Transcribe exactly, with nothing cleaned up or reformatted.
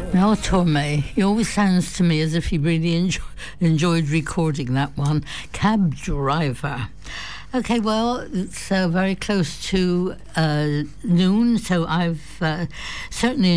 Now, Torme, he always sounds to me as if he really enjoy, enjoyed recording that one. Cab Driver. Okay, well, it's uh, very close to uh, noon, so I've uh, certainly